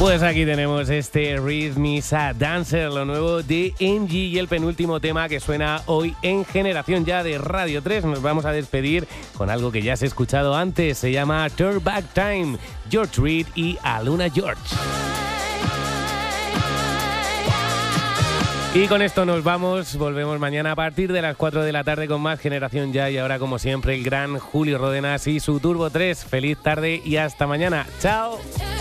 Pues aquí tenemos este Rhythm is a Dancer, lo nuevo de Engie y el penúltimo tema que suena hoy en Generación Ya de Radio 3. Nos vamos a despedir con algo que ya has escuchado antes, se llama Turn Back Time, George Reed y Aluna George. Y con esto nos vamos, volvemos mañana a partir de las 4 de la tarde con más Generación Ya y ahora como siempre el gran Julio Ródenas y su Turbo 3. Feliz tarde y hasta mañana. ¡Chao!